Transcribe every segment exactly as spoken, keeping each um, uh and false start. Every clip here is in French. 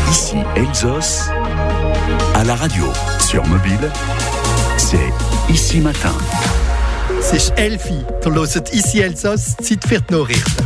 Ici Elsos, à la radio, sur mobile, c'est Ici Matin. C'est Elfie, du hört Ici Elsos, Zeit für die Nachrichten.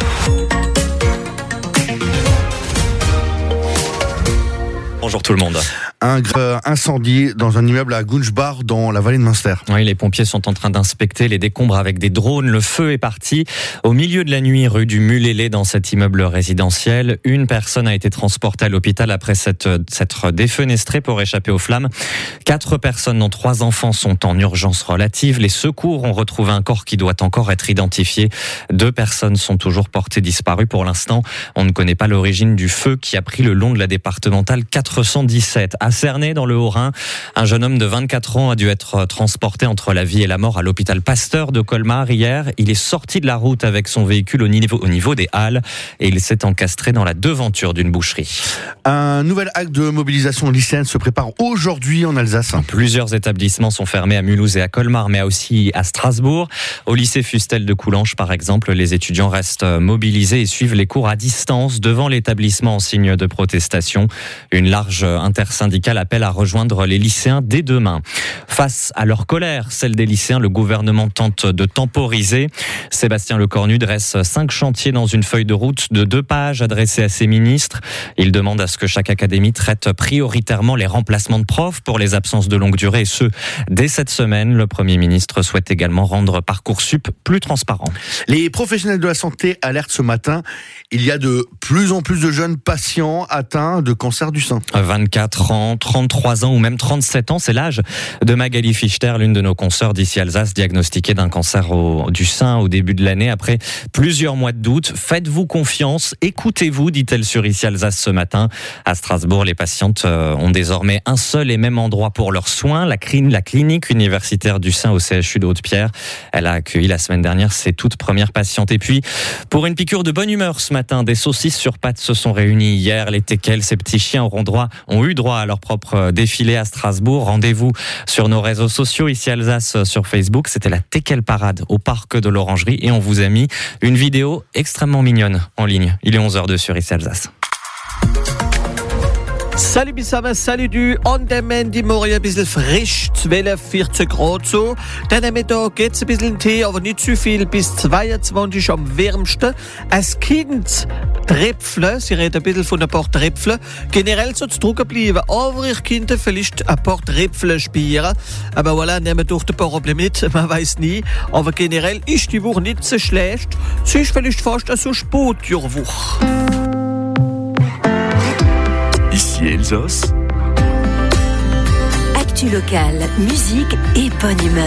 Bonjour tout le monde. Un grave incendie dans un immeuble à Gunschbach dans la vallée de Münster. Oui, les pompiers sont en train d'inspecter les décombres avec des drones. Le feu est parti au milieu de la nuit rue du Mulélé dans cet immeuble résidentiel. Une personne a été transportée à l'hôpital après s'être, s'être défenestrée pour échapper aux flammes. Quatre personnes dont trois enfants sont en urgence relative. Les secours ont retrouvé un corps qui doit encore être identifié. Deux personnes sont toujours portées disparues. Pour l'instant, on ne connaît pas l'origine du feu qui a pris le long de la départementale quatre cent dix-sept. À Cernay, dans le Haut-Rhin, un jeune homme de vingt-quatre ans a dû être transporté entre la vie et la mort à l'hôpital Pasteur de Colmar hier. Il est sorti de la route avec son véhicule au niveau, au niveau des Halles et il s'est encastré dans la devanture d'une boucherie. Un nouvel acte de mobilisation lycéenne se prépare aujourd'hui en Alsace. Plusieurs établissements sont fermés à Mulhouse et à Colmar, mais aussi à Strasbourg. Au lycée Fustel de Coulanges, par exemple, les étudiants restent mobilisés et suivent les cours à distance devant l'établissement en signe de protestation. Une large intersyndicale appelle à rejoindre les lycéens dès demain. Face à leur colère, celle des lycéens, le gouvernement tente de temporiser. Sébastien Lecornu dresse cinq chantiers dans une feuille de route de deux pages adressée à ses ministres. Il demande à ce que chaque académie traite prioritairement les remplacements de profs pour les absences de longue durée et ce, dès cette semaine. Le Premier ministre souhaite également rendre Parcoursup plus transparent. Les professionnels de la santé alertent ce matin. Il y a de plus en plus de jeunes patients atteints de cancer du sein. vingt-quatre ans, trente-trois ans ou même trente-sept ans, c'est l'âge de Magali Fichter, l'une de nos consoeurs d'ici Alsace, diagnostiquée d'un cancer au, du sein au début de l'année après plusieurs mois de doute. Faites-vous confiance, écoutez-vous, dit-elle sur Ici Alsace ce matin. À Strasbourg, les patientes ont désormais un seul et même endroit pour leurs soins, la, cl- la clinique universitaire du sein au C H U de Haute-Pierre. Elle a accueilli la semaine dernière ses toutes premières patientes. Et puis, pour une piqûre de bonne humeur ce matin, des saucisses sur pattes se sont réunies hier. Les teckels, ces petits chiens auront droit, ont eu droit à leur propre défilé à Strasbourg. Rendez-vous sur nos réseaux sociaux, Ici Alsace sur Facebook. C'était la Teckel Parade au parc de l'Orangerie et on vous a mis une vidéo extrêmement mignonne en ligne. Il est onze heures deux sur Ici Alsace. Salut Bissama, salut du on demand die Morgen ein bisschen frisch, zwölf, vierzehn Grad so. Dann am Mittag geht's ein bisschen Tee, aber nicht zu viel, bis zweiundzwanzig am wärmsten. Als Kind Tröpfle, sie reden ein bisschen von ein paar Tröpfle, generell so zu drucken bleiben, aber ich könnte vielleicht ein paar Tröpfle spielen. Aber voilà, nehmen durch ein paar Probleme mit, man weiß nie. Aber generell ist die Woche nicht so schlecht, sie ist vielleicht fast so Spotjurwoche. Ici Elsos. Actu locale, musique et bonne humeur.